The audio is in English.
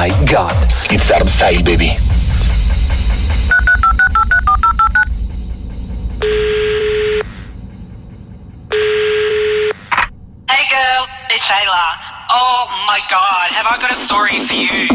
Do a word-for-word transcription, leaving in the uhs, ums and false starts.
my god, it's Arm Style, baby. Hey girl, it's Shayla. Oh my god, have I got a story for you?